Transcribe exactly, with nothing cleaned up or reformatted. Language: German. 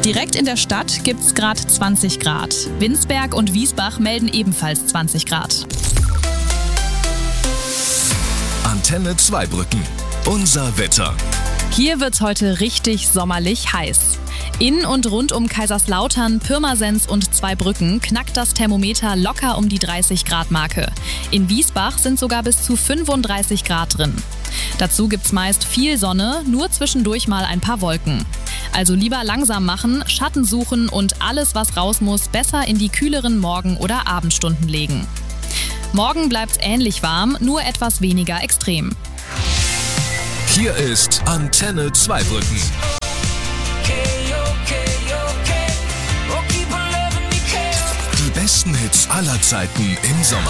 Direkt in der Stadt gibt's gerade zwanzig Grad. Winsberg und Wiesbach melden ebenfalls zwanzig Grad. Antenne Zweibrücken. Unser Wetter. Hier wird's heute richtig sommerlich heiß. In und rund um Kaiserslautern, Pirmasens und Zweibrücken knackt das Thermometer locker um die dreißig Grad Marke. In Wiesbach sind sogar bis zu fünfunddreißig Grad drin. Dazu gibt's meist viel Sonne, nur zwischendurch mal ein paar Wolken. Also lieber langsam machen, Schatten suchen und alles, was raus muss, besser in die kühleren Morgen- oder Abendstunden legen. Morgen bleibt's ähnlich warm, nur etwas weniger extrem. Hier ist Antenne Zweibrücken. Die besten Hits aller Zeiten im Sommer.